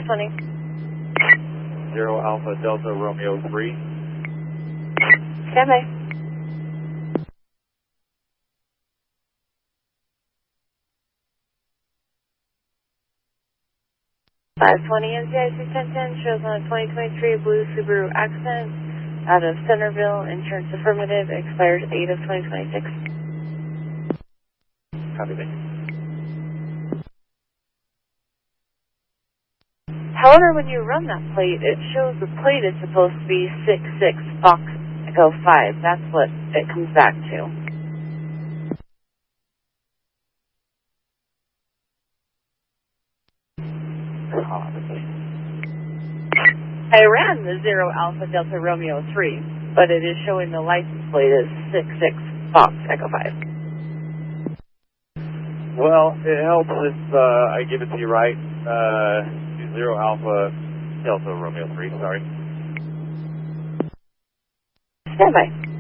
520. 0 Alpha Delta Romeo 3. Stand by. NCIC 1010 shows on a 2023 blue Subaru Accent out of Centerville. Insurance affirmative. Expires 8 of 2026. Copy that. However, when you run that plate, it shows the plate is supposed to be 66 Fox Echo 5. That's what it comes back to. I ran the 0 Alpha Delta Romeo 3, but it is showing the license plate is 66 Fox Echo 5. Well, it helps if I give it to you right. 0 Alpha Delta Romeo 3, sorry. Stand by.